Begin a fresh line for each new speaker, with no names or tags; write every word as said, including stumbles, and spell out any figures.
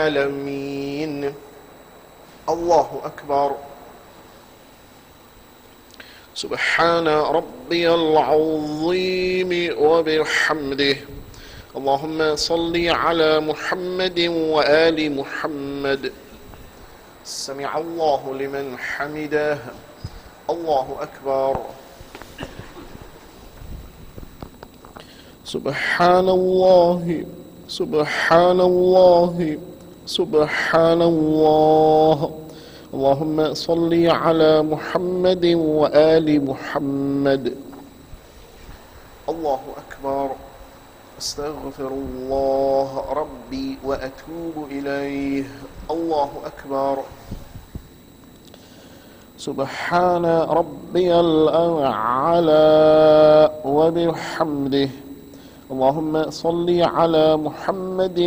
العالمين. الله أكبر. سبحان ربي العظيم وبحمده. اللهم صل على محمد وآل محمد. سمع الله لمن حمده. الله أكبر. سبحان الله سبحان الله سبحان الله. اللهم صل على محمد وآل محمد. الله أكبر. أستغفر الله ربي وأتوب إليه. الله أكبر. سبحان ربي الأعلى وبحمده. اللهم صل على محمد